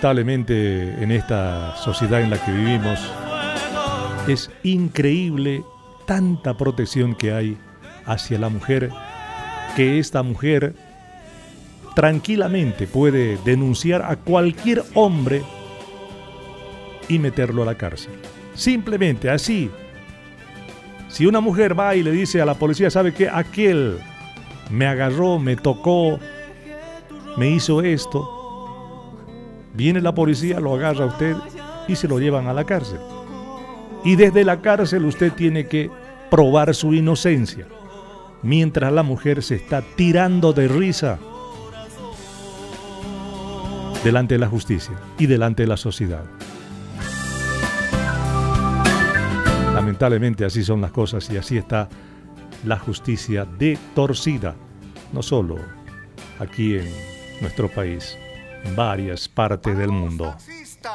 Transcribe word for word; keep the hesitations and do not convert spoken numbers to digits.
Lamentablemente, en esta sociedad en la que vivimos, es increíble tanta protección que hay hacia la mujer, que esta mujer tranquilamente puede denunciar a cualquier hombre y meterlo a la cárcel. Simplemente así. Si una mujer va y le dice a la policía, ¿sabe qué? Aquel me agarró, me tocó, me hizo esto. Viene la policía, lo agarra a usted y se lo llevan a la cárcel. Y desde la cárcel usted tiene que probar su inocencia, mientras la mujer se está tirando de risa delante de la justicia y delante de la sociedad. Lamentablemente así son las cosas y así está la justicia de torcida, no solo aquí en nuestro país, en varias partes del mundo.